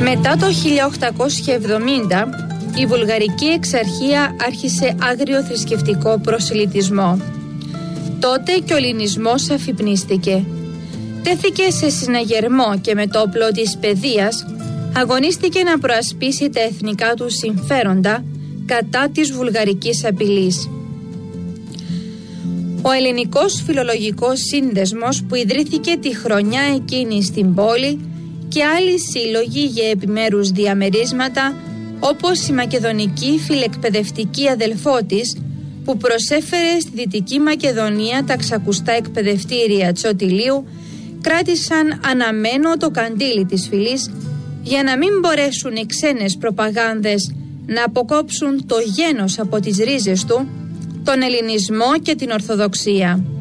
Μετά το 1870, η βουλγαρική εξαρχία άρχισε άγριο θρησκευτικό προσελιτισμό. Τότε και ο ελληνισμός αφυπνίστηκε. Τέθηκε σε συναγερμό και με το όπλο της παιδείας αγωνίστηκε να προασπίσει τα εθνικά του συμφέροντα κατά της βουλγαρικής απειλής. Ο Ελληνικός Φιλολογικός Σύνδεσμος, που ιδρύθηκε τη χρονιά εκείνη στην πόλη, και άλλοι σύλλογοι για επιμέρους διαμερίσματα, όπως η Μακεδονική Φιλεκπαιδευτική Αδελφότης, που προσέφερε στη Δυτική Μακεδονία τα ξακουστά εκπαιδευτήρια Τσοτηλίου, κράτησαν αναμένο το καντήλι της φυλής για να μην μπορέσουν οι ξένες προπαγάνδες να αποκόψουν το γένος από τις ρίζες του, τον ελληνισμό και την Ορθοδοξία.